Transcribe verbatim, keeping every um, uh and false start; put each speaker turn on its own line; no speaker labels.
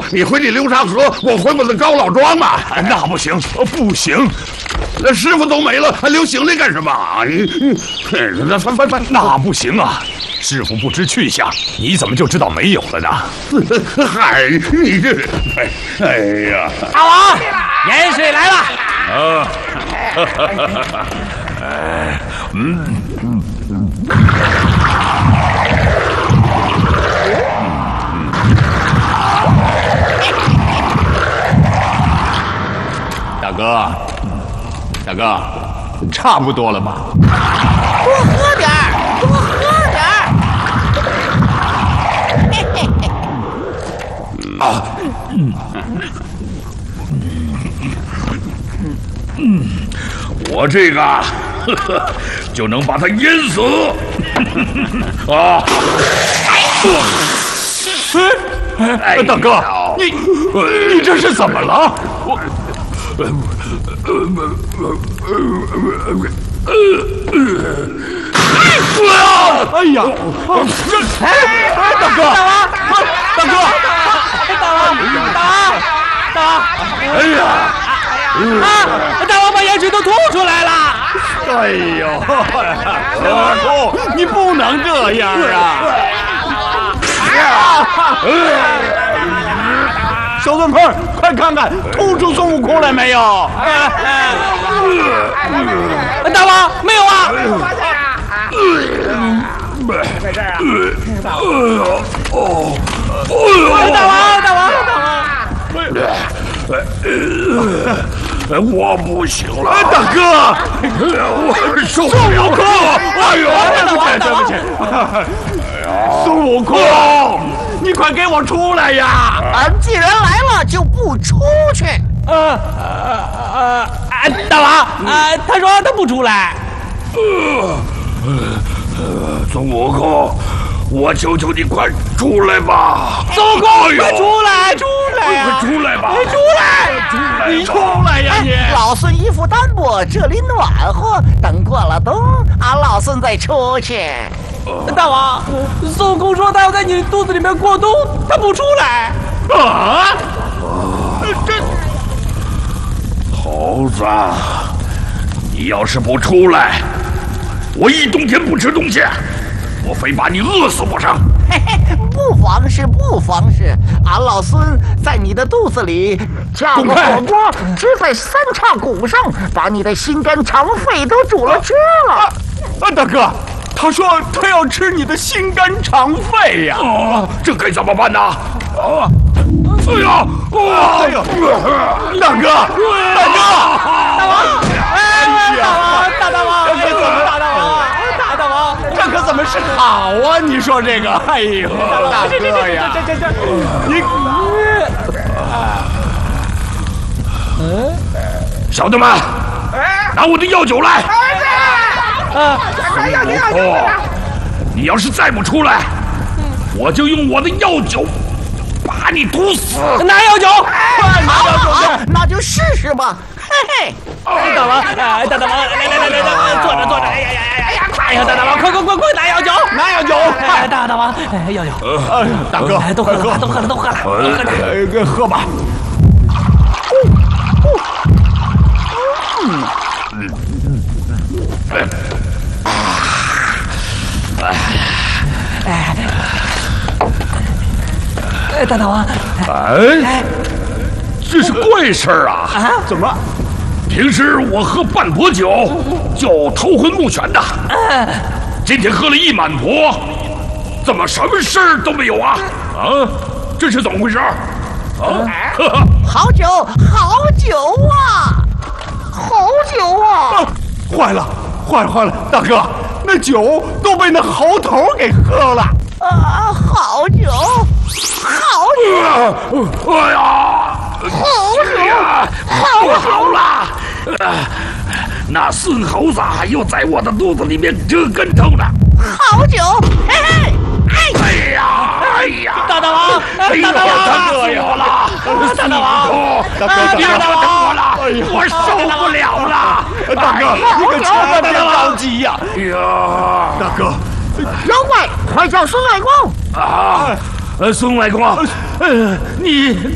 你回你流沙河，我回我的高老庄吧。
那不行，不行，
那师傅都没了，还留行李干什么？那翻翻翻，
那不行啊！师傅不知去向，你怎么就知道没有了呢？
嗨，你这，哎，哎呀，
大王，盐水来了。
啊，哎，嗯嗯嗯。大哥，大哥，差不多了吧？
多喝点儿，多喝点儿。嘿嘿嘿。
啊，嗯嗯，我这个呵呵就能把他淹死。啊！哎，哎，大哥，你你这是怎么了？我。哎呀！这哎，大哥，大哥，
大王，大王，大王！
哎呀！
啊！大王把盐水都吐出来了！
哎呦！小兔，你不能这样啊！小孙盆，快看看吐出孙悟空来没有？
大王没有啊！
在这儿啊！
哦
哦！大王，大王，大
王！我不行了，大哥，我受不了了！哎呦，对不起，对不起！孙悟空，你快给我出来呀！
啊，既然来了，就不出去。呃呃呃，大王，啊，他说他不出来。
呃呃，孙悟空，我求求你快出来吧！
孙悟空，快出来，出来呀！
快出来吧！
出来，
出来，你出来呀你！
老孙衣服单薄，这里暖和，等过了冬，俺老孙再出去。大王，孙悟空说他要在你肚子里面过冬，他不出来。
啊！这猴子，你要是不出来，我一冬天不吃东西，我非把你饿死不成。
嘿嘿，不妨事，不妨事。俺老孙在你的肚子里架个火锅，支在三叉骨上，把你的心肝肠肺都煮了吃了。
啊，啊大哥。他说他要吃你的心肝肠肺呀！哦，这该怎么办呢？啊！哎呀！哎呀！大哥，大哥，
大王！哎，大王，大大王，这可怎么大大王？大大王，
这可怎么是好啊？你说这个，哎呦，大哥呀！
这这这这，
你，嗯，小子们，拿我的药酒来！
啊！
孙悟空，你要是再不出来，我就用我的药酒把你毒死。
拿药酒，拿药酒，那就试试吧。嘿嘿，大王，哎，大大王，来来来来来，坐着坐着，哎呀呀呀呀，快呀，大大王，快快快快拿药酒，
拿药酒，
哎，大大王，哎，药酒，
呃，大哥，
都喝了，都喝了，都喝了，都喝了，
呃，喝吧。嗯嗯嗯。
哎，哎，大大王，
哎，这是怪事儿啊！
啊，
怎么？平时我喝半钵酒就头昏目眩的，
嗯，
今天喝了一满钵，怎么什么事儿都没有啊？啊，这是怎么回事？啊，
好酒，好酒啊，好酒啊！
坏了，坏了，坏了，大哥！那酒都被那猴头给喝了
啊！好酒，好酒！
哎呀，
好酒
呀，不好了！啊，那孙猴子又在我的肚子里面折跟头呢。
好酒，嘿嘿，哎！
哎呀，哎呀！
大大王，大大王，
他饿死我了！
大大王，
大哥，别等我了，我受不了了！大哥，你可千万别着急呀！哎呀，大哥，
妖怪，快叫孙外公！
啊，孙外公，呃，你。